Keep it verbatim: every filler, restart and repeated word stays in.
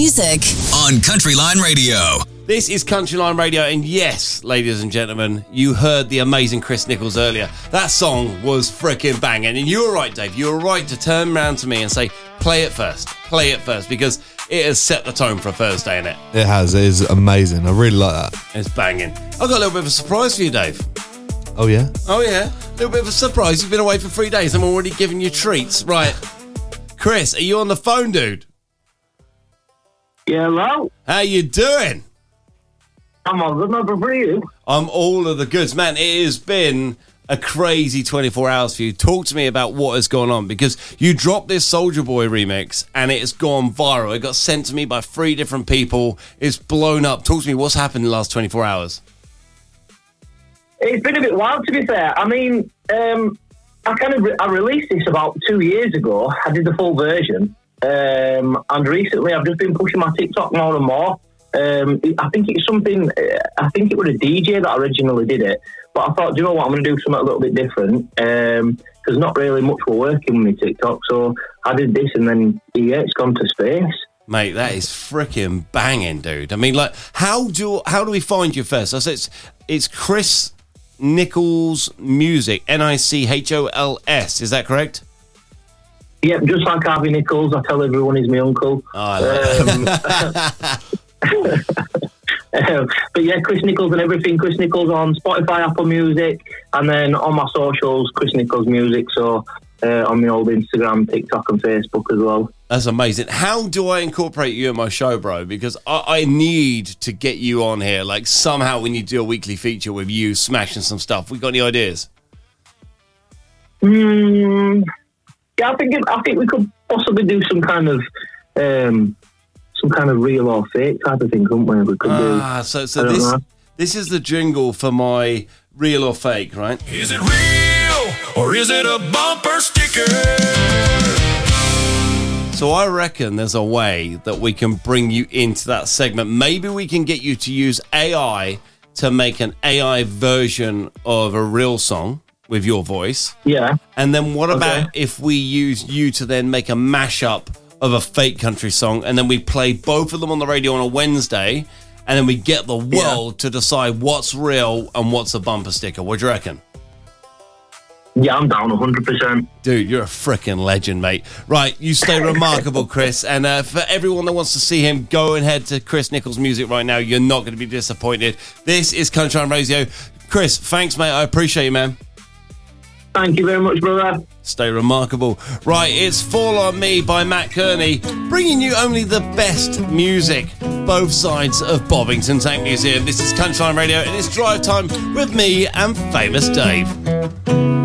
music on Country Line Radio. This is Country Line Radio, and yes, ladies and gentlemen, you heard the amazing Chris Nichols earlier. That song was freaking banging, and you were right, Dave. You were right to turn around to me and say, play it first, play it first, because it has set the tone for a Thursday, innit? It has. It is amazing. I really like that. It's banging. I've got a little bit of a surprise for you, Dave. Oh, yeah? Oh, yeah. A little bit of a surprise. You've been away for three days. I'm already giving you treats. Right. Chris, are you on the phone, dude? Yeah, hello? How you doing? I'm all good, number for you. I'm all of the goods. Man, it has been a crazy twenty-four hours for you. Talk to me about what has gone on, because you dropped this Soulja Boy remix and it has gone viral. It got sent to me by three different people. It's blown up. Talk to me, what's happened in the last twenty-four hours? It's been a bit wild, to be fair. I mean, um, I kind of re- I released this about two years ago. I did the full version. Um, and recently I've just been pushing my TikTok more and more. Um, I think it's something, I think it was a D J that originally did it, but I thought, do you know what, I'm going to do something a little bit different, because um, not really much were working with my TikTok, so I did this, and then, yeah, it's gone to space. Mate, that is freaking banging, dude. I mean, like, how do how do we find you first? I said it's, it's Chris Nichols Music, N I C H O L S, is that correct? Yep, just like Harvey Nichols, I tell everyone he's my uncle. Oh, I love um, um, but yeah, Chris Nichols and everything. Chris Nichols on Spotify, Apple Music, and then on my socials, Chris Nichols Music. So uh, on my old Instagram, TikTok, and Facebook as well. That's amazing. How do I incorporate you in my show, bro? Because I, I need to get you on here. Like, somehow we need to do a weekly feature with you smashing some stuff. We got any ideas? Mm, yeah, I think I think we could possibly do some kind of. Um, Some kind of real or fake type of thing, couldn't we? We could do. Ah, so so this know. this is the jingle for my real or fake, right? Is it real or is it a bumper sticker? So I reckon there's a way that we can bring you into that segment. Maybe we can get you to use A I to make an A I version of a real song with your voice. Yeah. And then what okay. about if we use you to then make a mashup of a fake country song, and then we play both of them on the radio on a Wednesday, and then we get the world yeah. to decide what's real and what's a bumper sticker. What do you reckon? Yeah, I'm down one hundred percent. Dude, you're a freaking legend, mate. Right, you stay remarkable, Chris. And uh, for everyone that wants to see him, go and head to Chris Nichols Music right now. You're not going to be disappointed. This is Country Line Radio. Chris, thanks, mate. I appreciate you, man. Thank you very much, brother. Stay remarkable. Right, it's Fall On Me by Matt Kearney, bringing you only the best music, both sides of Bovington Tank Museum. This is Country Line Radio, and it's drive time with me and Famous Dave.